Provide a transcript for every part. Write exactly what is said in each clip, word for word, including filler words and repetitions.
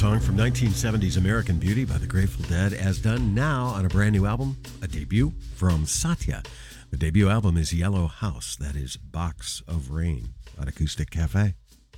song from nineteen seventies American Beauty by the Grateful Dead, as done now on a brand new album, a debut from Satya. The debut album is Yellow House, that is Box of Rain on Acoustic Cafe.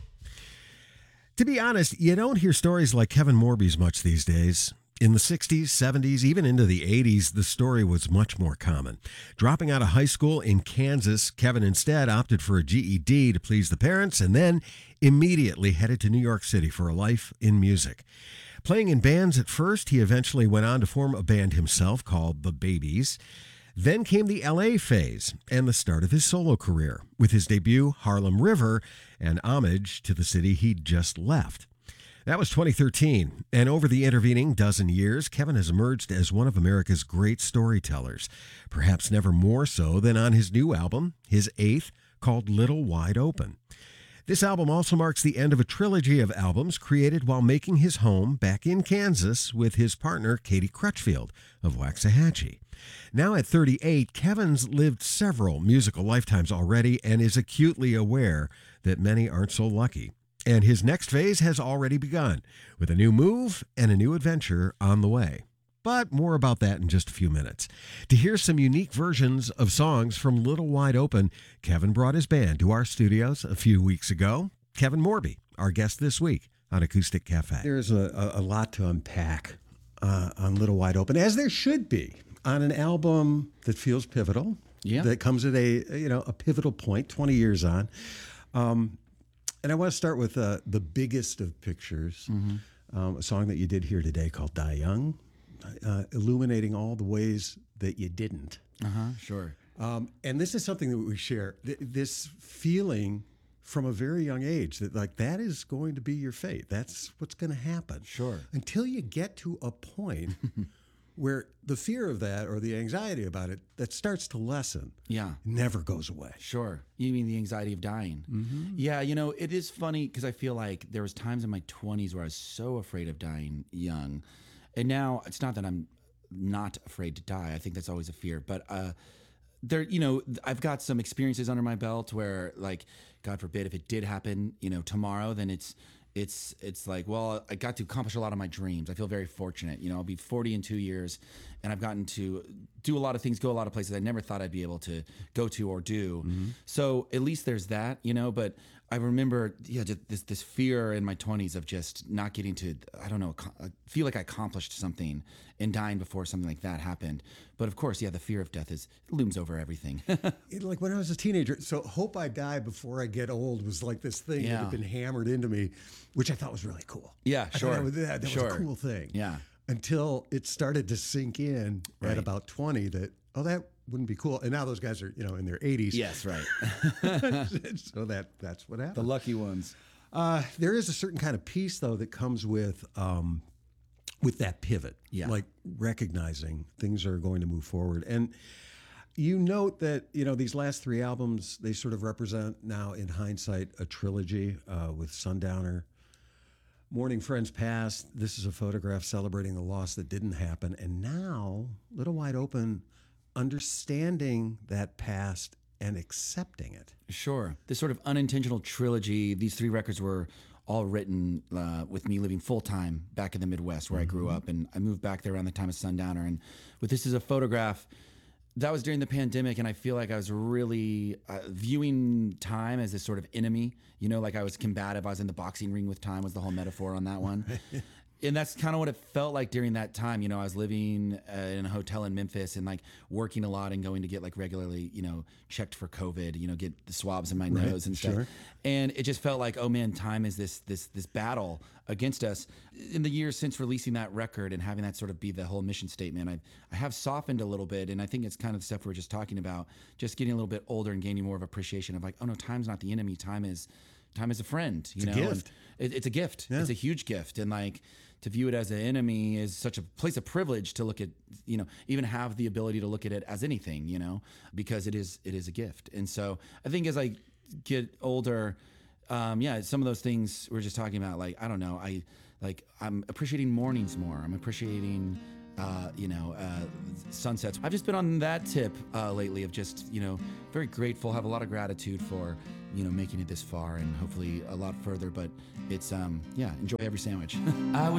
To be honest, you don't hear stories like Kevin Morby's much these days. In the sixties, seventies, even into the eighties, the story was much more common. Dropping out of high school in Kansas, Kevin instead opted for a G E D to please the parents and then immediately headed to New York City for a life in music. Playing in bands at first, he eventually went on to form a band himself called The Babies. Then came the L A phase and the start of his solo career with his debut, Harlem River, and homage to the city he'd just left. That was twenty thirteen, and over the intervening dozen years, Kevin has emerged as one of America's great storytellers, perhaps never more so than on his new album, his eighth, called Little Wide Open. This album also marks the end of a trilogy of albums created while making his home back in Kansas with his partner, Katie Crutchfield of Waxahachie. Now at thirty-eight, Kevin's lived several musical lifetimes already and is acutely aware that many aren't so lucky. And his next phase has already begun, with a new move and a new adventure on the way. But more about that in just a few minutes. To hear some unique versions of songs from Little Wide Open, Kevin brought his band to our studios a few weeks ago. Kevin Morby, our guest this week on Acoustic Cafe. There's a, a, a lot to unpack uh, on Little Wide Open, as there should be, on an album that feels pivotal, yeah. that comes at a you know a pivotal point, twenty years on. Um, And I want to start with uh, the biggest of pictures, mm-hmm. um, a song that you did here today called Die Young, uh, illuminating all the ways that you didn't. Uh-huh, sure. Um, and this is something that we share, th- this feeling from a very young age that like that is going to be your fate. That's what's going to happen. Sure. Until you get to a point where the fear of that or the anxiety about it that starts to lessen, yeah, never goes away. Sure. You mean the anxiety of dying? Mm-hmm. Yeah, you know, it is funny because I feel like there was times in my twenties where I was so afraid of dying young. And now it's not that I'm not afraid to die. I think that's always a fear. But uh, there, you know, I've got some experiences under my belt where, like, God forbid, if it did happen, you know, tomorrow, then it's It's it's like, well, I got to accomplish a lot of my dreams. I feel very fortunate. You know, I'll be forty in two years, and I've gotten to do a lot of things, go a lot of places I never thought I'd be able to go to or do. Mm-hmm. So at least there's that, you know. But I remember, yeah, just this this fear in my twenties of just not getting to, I don't know, feel like I accomplished something and dying before something like that happened. But of course, yeah, the fear of death is looms over everything. It, like when I was a teenager, so hope I die before I get old was like this thing yeah. that had been hammered into me, which I thought was really cool. Yeah, I sure. That, was, that, that sure. was a cool thing. Yeah. Until it started to sink in right. at about twenty that, oh, that wouldn't be cool. And now those guys are, you know, in their eighties. Yes, right. So that that's what happened. The lucky ones. Uh, there is a certain kind of peace, though, that comes with um, with that pivot. Yeah. Like recognizing things are going to move forward. And you note that, you know, these last three albums, they sort of represent now, in hindsight, a trilogy uh, with Sundowner, Mourning Friends Past. This is a photograph celebrating the loss that didn't happen. And now, Little Wide Open, understanding that past and accepting it. Sure. This sort of unintentional trilogy, these three records were all written uh, with me living full-time back in the Midwest where mm-hmm. I grew up. And I moved back there around the time of Sundowner. And with This Is a Photograph, that was during the pandemic, and I feel like I was really uh, viewing time as this sort of enemy. You know, like I was combative. I was in the boxing ring with time was the whole metaphor on that one. And that's kind of what it felt like during that time. You know, I was living uh, in a hotel in Memphis and like working a lot and going to get like regularly, you know, checked for COVID, you know, get the swabs in my right, nose and stuff. sure. And it just felt like, oh man, time is this this this battle against us. In the years since releasing that record and having that sort of be the whole mission statement, I I have softened a little bit. And I think it's kind of the stuff we were just talking about, just getting a little bit older and gaining more of appreciation of like, oh no, time's not the enemy. Time is time is a friend, you it's know. A gift. It, it's a gift. Yeah. It's a huge gift. And like, to view it as an enemy is such a place of privilege to look at, you know, even have the ability to look at it as anything, you know, because it is it is a gift. And so I think as I get older, um, yeah, some of those things we we're just talking about, like, I don't know, I like I'm appreciating mornings more. I'm appreciating uh, you know, uh, sunsets. I've just been on that tip uh, lately of just, you know, very grateful, have a lot of gratitude for, you know, making it this far and hopefully a lot further. But it's, um, yeah, enjoy every sandwich. I was